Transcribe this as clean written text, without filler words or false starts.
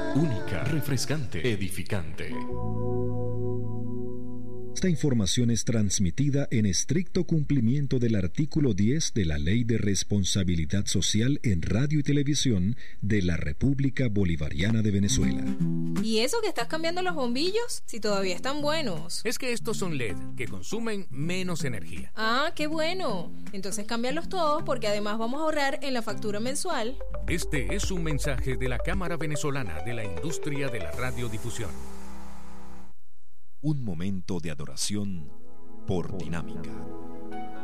Única, refrescante, edificante. Esta información es transmitida en estricto cumplimiento del artículo 10 de la Ley de Responsabilidad Social en Radio y Televisión de la República Bolivariana de Venezuela. ¿Y eso que estás cambiando los bombillos? Si todavía están buenos. Es que estos son LED, que consumen menos energía. Ah, qué bueno. Entonces cámbialos todos porque además vamos a ahorrar en la factura mensual. Este es un mensaje de la Cámara Venezolana de la Industria de la Radiodifusión. Un momento de adoración por Dinámica.